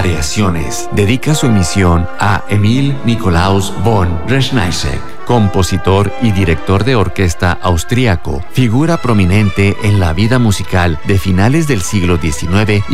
Variaciones dedica su emisión a Emil Nikolaus von Reschneisek, compositor y director de orquesta austríaco, figura prominente en la vida musical de finales del siglo XIX